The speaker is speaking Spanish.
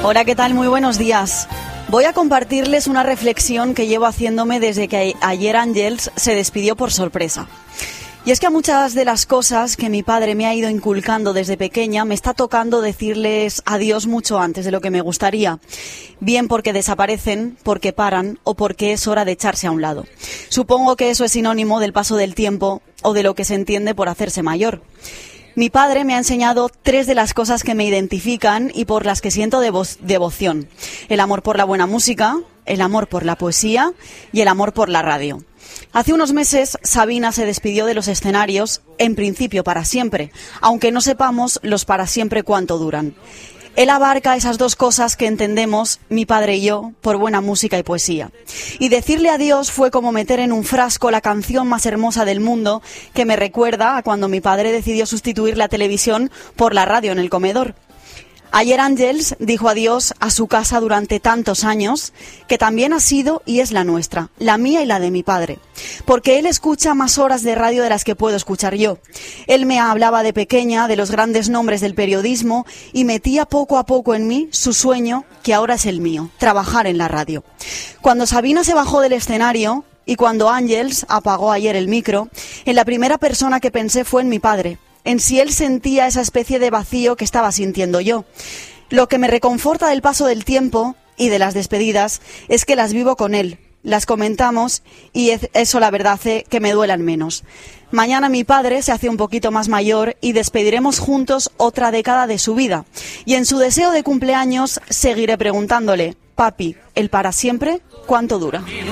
Hola, ¿qué tal? Muy buenos días. Voy a compartirles una reflexión que llevo haciéndome desde que ayer Ángels se despidió por sorpresa. Y es que a muchas de las cosas que mi padre me ha ido inculcando desde pequeña me está tocando decirles adiós mucho antes de lo que me gustaría. Bien porque desaparecen, porque paran o porque es hora de echarse a un lado. Supongo que eso es sinónimo del paso del tiempo o de lo que se entiende por hacerse mayor. Mi padre me ha enseñado 3 de las cosas que me identifican y por las que siento devoción. El amor por la buena música, el amor por la poesía y el amor por la radio. Hace unos meses Sabina se despidió de los escenarios, en principio para siempre, aunque no sepamos los para siempre cuánto duran. Él abarca esas 2 cosas que entendemos, mi padre y yo, por buena música y poesía. Y decirle adiós fue como meter en un frasco la canción más hermosa del mundo, que me recuerda a cuando mi padre decidió sustituir la televisión por la radio en el comedor. Ayer Ángels dijo adiós a su casa durante tantos años, que también ha sido y es la nuestra, la mía y la de mi padre, porque él escucha más horas de radio de las que puedo escuchar yo. Él me hablaba de pequeña de los grandes nombres del periodismo y metía poco a poco en mí su sueño, que ahora es el mío, trabajar en la radio. Cuando Sabina se bajó del escenario y cuando Ángels apagó ayer el micro, en la primera persona que pensé fue en mi padre. En si él sentía esa especie de vacío que estaba sintiendo yo. Lo que me reconforta del paso del tiempo y de las despedidas es que las vivo con él, las comentamos y eso la verdad hace que me duelan menos. Mañana mi padre se hace un poquito más mayor y despediremos juntos otra década de su vida. Y en su deseo de cumpleaños seguiré preguntándole, papi, ¿el para siempre cuánto dura?